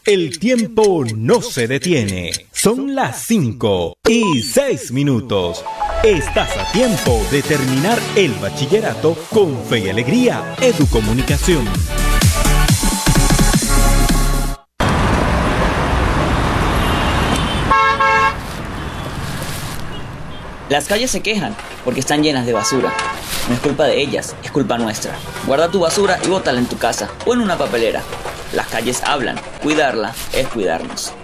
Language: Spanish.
El tiempo no se detiene. Son las 5:06. Estás a tiempo de terminar el bachillerato con fe y alegría. Educomunicación. Las calles se quejan porque están llenas de basura. No es culpa de ellas, es culpa nuestra. Guarda tu basura y bótala en tu casa o en una papelera. Las calles hablan. Cuidarla es cuidarnos.